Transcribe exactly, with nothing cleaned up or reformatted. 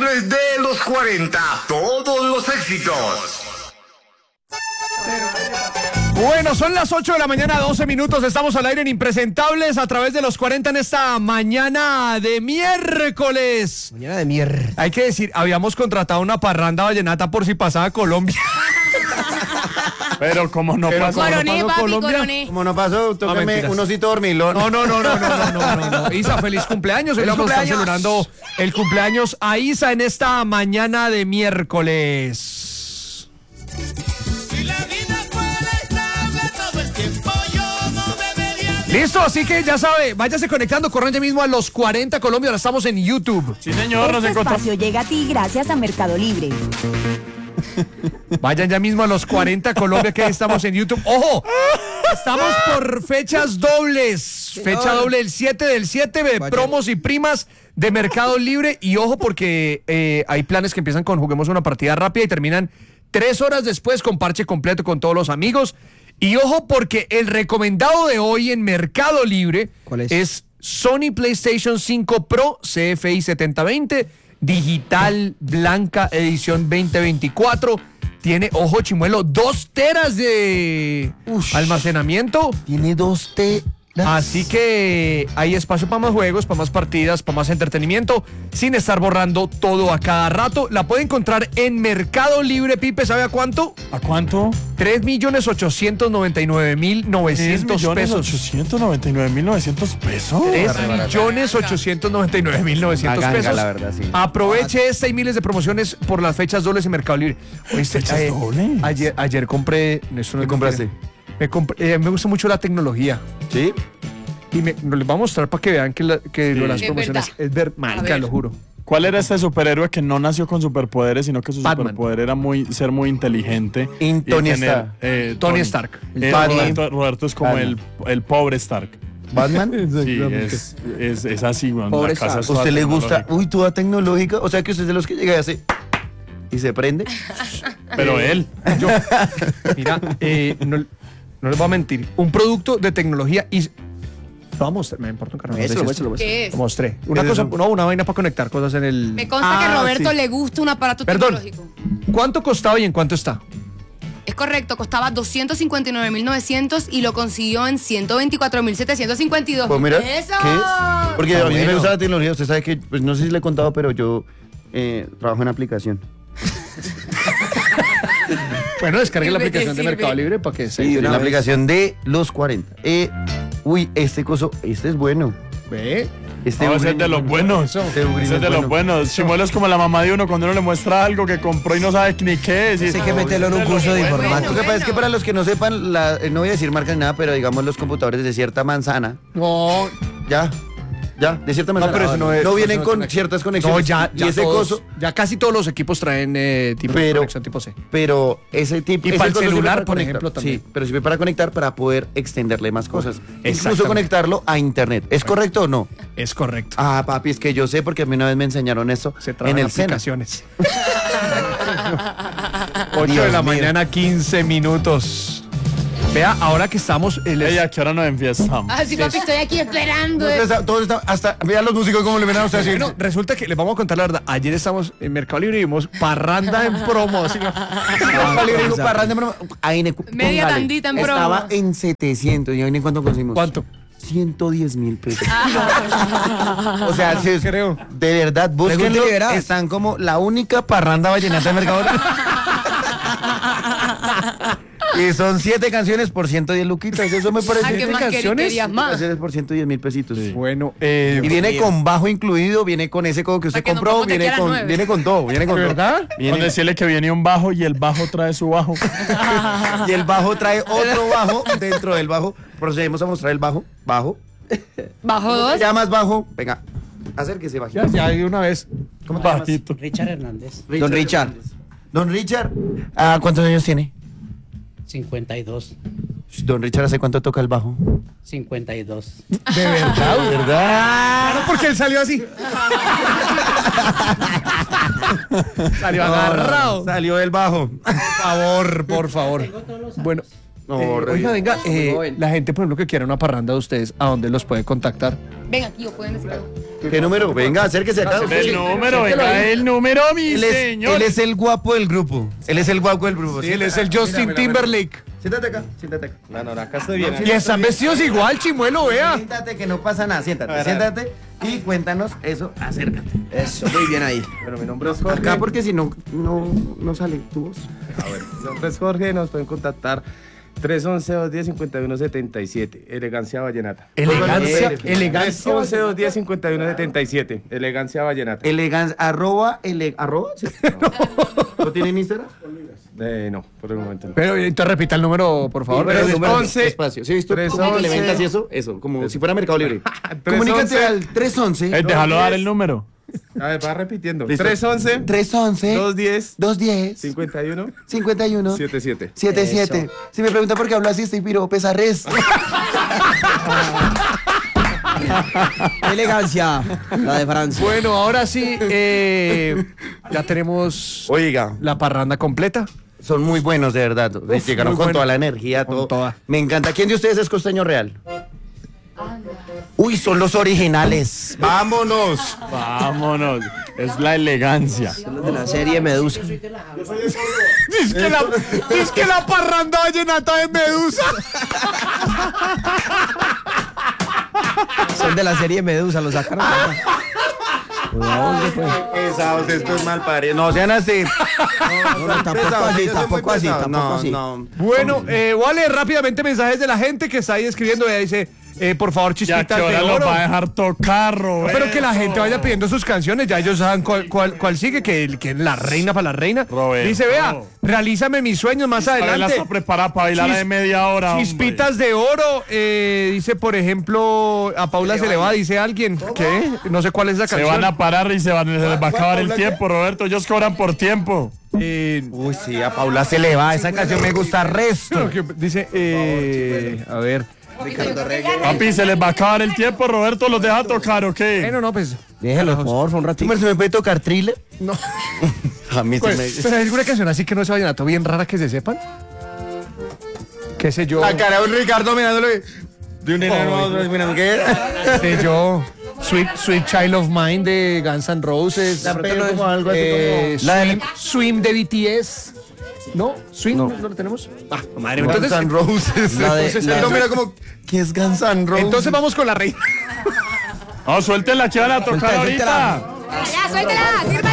viernes de los cuarenta. Todos los éxitos. Bueno, son las ocho de la mañana, doce minutos. Estamos al aire en Impresentables a través de los cuarenta en esta mañana de miércoles. Mañana de mierda. Hay que decir, habíamos contratado una parranda vallenata por si pasaba Colombia. Pero como no Pero pasó, como no Coroné, pasó papi, Colombia. coroné. Como no pasó, tócame mentiras. un osito dormilón. No, no, no, no, no, no, no, no, no. Isa, feliz cumpleaños. Hoy ¡Feliz vamos a estar cumpleaños! celebrando el cumpleaños a Isa en esta mañana de miércoles. Listo, así que ya sabe, váyase conectando, corran ya mismo a los cuarenta Colombia, ahora estamos en YouTube. sí señor, nos Este encontramos. espacio llega a ti gracias a Mercado Libre. Vayan ya mismo a los cuarenta Colombia, que estamos en YouTube. ¡Ojo! Estamos por fechas dobles. Fecha doble el siete del siete de Vaya. promos y primas de Mercado Libre. Y ojo porque eh, hay planes que empiezan con juguemos una partida rápida y terminan tres horas después con parche completo con todos los amigos. Y ojo porque el recomendado de hoy en Mercado Libre ¿Cuál es? es Sony PlayStation cinco Pro C F I setenta veinte, digital, blanca, edición veinte veinticuatro. Tiene, ojo chimuelo, dos teras de Ush. almacenamiento. Tiene dos telas. Así que hay espacio para más juegos, para más partidas, para más entretenimiento, sin estar borrando todo a cada rato. La puede encontrar en Mercado Libre, Pipe, ¿sabe a cuánto? ¿A cuánto? tres millones ochocientos noventa y nueve mil novecientos pesos. ochocientos noventa y nueve mil novecientos pesos. tres millones ochocientos noventa y nueve mil novecientos Una ganga, pesos. la verdad, sí. Aproveche esta y miles de promociones por las fechas dobles en Mercado Libre. ¿Oíste? ¿Fechas Eh, dobles? Ayer, ayer compré. Eso no ¿Qué es compraste? mentira. Me, compré, eh, me gusta mucho la tecnología. ¿Sí? Y me, no les voy a mostrar para que vean que, la, que lo de las Es promociones verdad. es ver, A marica, ver. lo juro. ¿Cuál era este superhéroe que no nació con superpoderes, sino que su Batman. superpoder era muy, ser muy inteligente? In- y Tony tener, Stark. eh, Tony Stark. Eh, Batman. Roberto, Roberto es como el, el pobre Stark. ¿Batman? Sí, es, es, es así, weón. Pobre La casa Stark. es toda ¿Usted le gusta? tecnológica. Uy, toda tecnológica. O sea que usted es de los que llega y hace... ¿Y se prende? Pero él. Yo, mira, eh, no, no les voy a mentir. Un producto de tecnología y. Lo voy a mostrar, me importa un carajo. no sé Muéstralo, si esto- muéstralo, ¿Qué es? Lo mostré. Una ¿Qué es cosa, eso? no, una vaina para conectar cosas en el. Me consta que Ah, a Roberto sí. le gusta un aparato Perdón. tecnológico. ¿Cuánto costaba y en cuánto está? Es correcto, costaba doscientos cincuenta y nueve mil novecientos y lo consiguió en ciento veinticuatro mil setecientos cincuenta y dos. Pues mira, ¡Eso! ¿qué es? Porque Está a mí me bueno. gusta la tecnología. Usted sabe que, pues no sé si le he contado, pero yo eh, trabajo en aplicación. Bueno, descargue la Sirve, aplicación de sirve. Mercado Libre para que se. Sí, de una una vez. aplicación de los cuarenta. Eh, uy, este coso, este es bueno. Ve. Este No, ese es Ugrin de los buenos. Este Ese Ugrin es de es los bueno. buenos. Chimuelo es como la mamá de uno cuando uno le muestra algo que compró y no sabe ni qué es. Sí, hay que No, meterlo en un ese es de curso los de buenos. informática. Lo que pasa es que bueno. para los que no sepan, la- eh, no voy a decir marca ni nada, pero digamos los computadores de cierta manzana, No, ya, ya, de cierta manzana. pero eso no es- vienen eso no con tiene- ciertas no, conexiones. ya, ya, y ese todos- coso, ya casi todos los equipos traen eh, tipo Pero- conexión tipo C. pero ese tipo. Y ese para el coso sirve celular, para por conectar. ejemplo, también. Sí, pero sirve para conectar para poder extenderle más cosas. Incluso Exactamente. conectarlo a internet. ¿Es correcto o no? Es correcto. Ah, papi, es que yo sé porque a mí una vez me enseñaron eso Se en trabajan el SENA. aplicaciones. ocho de Dios la mío. mañana, quince minutos. Vea, ahora que estamos. eh, les- Ey, ¿a qué hora nos enfiestamos? Ah, sí, papi, estoy aquí esperando. Todos están- todos están- hasta vean los músicos cómo le ven a ustedes. así. Bueno, resulta que les vamos a contar la verdad. Ayer estamos en Mercado Libre y vimos parranda en promo. así, Mercado Libre dijo, parranda en promo. Ahí ne- Media póngale. tandita en promo. Estaba en setecientos. ¿Y ahí en cuánto conseguimos? ¿Cuánto? ciento diez mil pesos. O sea, si es- Creo. de verdad, búsquenlo. Pregúntele, verás. Están como la única parranda vallenata de Mercado Libre. Y son siete canciones por ciento diez luquitas. Eso me parece. Ah, ¿qué más canciones? querías más? Canciones por ciento diez mil pesitos. Bueno, eh, Y viene con bajo incluido, viene con ese codo que usted Para que nos compró, vamos de aquí viene a las con, nueve. viene con todo, viene con ¿De todo. verdad? Viene- Con decirle que viene un bajo y el bajo trae su bajo. y el bajo trae otro bajo dentro del bajo. Procedemos a mostrar el bajo. Bajo. Bajo dos. Ya más bajo. Venga, acérquese, bajito. ya, ya de una vez. ¿Cómo te llamas? Bajito. Richard Hernández, Don Richard. Don Richard. Ah, ¿cuántos años tiene? cincuenta y dos. Don Richard, ¿hace cuánto toca el bajo? cincuenta y dos. De verdad. ¿De verdad? Claro, porque él salió así. salió agarrado. Salió del bajo. Por favor, por favor. Bueno. No, Eh, re oiga, bien. venga, Muy eh, joven. la gente, por ejemplo, que quiera una parranda de ustedes, ¿a dónde los puede contactar? Ven aquí, o pueden decir algo. ¿Qué número? Venga, acérquese acá. El número, venga, el número, mi Él es, señor. él es el guapo del grupo. Él es el guapo del grupo. Sí, él es el Justin Timberlake. Siéntate acá, siéntate acá. No, no, acá estoy bien. Y están vestidos igual, chimuelo, vea. Siéntate que no pasa nada. Siéntate, A ver, a siéntate y cuéntanos eso. Acércate. Eso, muy bien ahí. Bueno, mi nombre es Jorge. Acá porque si no, no, no sale tu voz. A ver, mi nombre es Jorge, nos pueden contactar tres once, dos diez, cincuenta y uno setenta y siete. Elegancia Vallenata. Elegancia, tres elegancia. once, dos diez, cincuenta y uno setenta y siete. Elegancia Vallenata. Elegancia, arroba, ele, arroba. ¿Sí? No. ¿No tienen Instagram? Eh, no, por el momento no. Pero entonces repita el número, por favor. Pero tres, número, once, espacio. ¿Sí visto? tres, ¿Cómo te le once. ventas y eso? Eso, como si fuera Mercado Libre. tres, Comunícate once. al tres once. Eh, déjalo dar el número. A ver, va repitiendo. Listo. tres once, tres once. dos diez, dos diez. cincuenta y uno cincuenta y uno. setenta y siete. setenta y siete. Si me pregunta por qué hablo así, estoy piro, pesa res. Elegancia, la de Francia. Bueno, ahora sí, eh, ya tenemos Oiga, la parranda completa. son muy buenos, de verdad. Llegaron muy con bueno. toda la energía, Con todo. toda. Me encanta. ¿Quién de ustedes es costeño real? Uy, son los originales. Vámonos. Vámonos. Es la elegancia. Son los de la serie Medusa. Es que la, es que la parranda vallenata de Medusa. Son de la serie Medusa, los sacaron. Cuidado, hombre, pues. Pesados, esto es mal parido. No sean así. No, no, tampoco así, tampoco así, tampoco no, así. No, Bueno, eh, voy a leer rápidamente mensajes de la gente que está ahí escribiendo. Ella dice, eh, por favor, Ya chispitas que de ahora los oro. va a dejar tocar, Roberto. Pero que la gente vaya pidiendo sus canciones, ya ellos saben cuál, cuál, cuál sigue, que, que es la reina para la reina. Roberto. Dice, vea, realízame mis sueños más Ahora la adelante. está preparada para bailar Chis- de media hora, hombre. Chispitas de oro, eh, dice, por ejemplo, a Paula se le va, dice alguien. ¿Qué? No sé cuál es la Se canción. van a parar y se, van, se les va a acabar el tiempo, Roberto. Ellos cobran por tiempo. Eh, Uy, sí, a Paula se le va. Esa canción me gusta resto. que dice, eh, a ver. Papi, se les va a acabar el tiempo, Roberto. ¿Los deja tocar o qué? Bueno, no, pues. Déjelo, por favor, un ¿Tú ratito. me, se me puede tocar thriller? No. A mí Pues, se me... pero hay alguna canción así que no se vallenato bien rara que se sepan. ¿Qué sé yo? La cara de un Ricardo mirándolo y... De un enano a otro, mirando, ¿qué? Sé yo. Sweet, Sweet Child of Mine de Guns N' Roses. La pelo como algo así Eh, como- La de- Swim, Swim de B T S. ¿No? ¿Swim? ¿No, lo tenemos? Ah, madre mía. Guns Entonces, N' Roses. La de- Entonces, la él no de- mira como... ¿Qué es Guns N' Roses? entonces vamos con la reina. No, suéltenla que van a tocar Suéltela, ahorita. suéltela. Ya, suéltela, sirva.